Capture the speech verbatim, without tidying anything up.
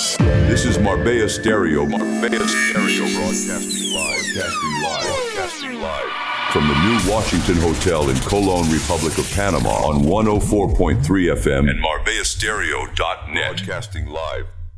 This is Marbella Stereo. Marbella Stereo broadcasting live. Broadcasting live. Broadcasting live. From the new Washington Hotel in Colon, Republic of Panama on one oh four point three F M and Marbella Stereo dot net. Broadcasting live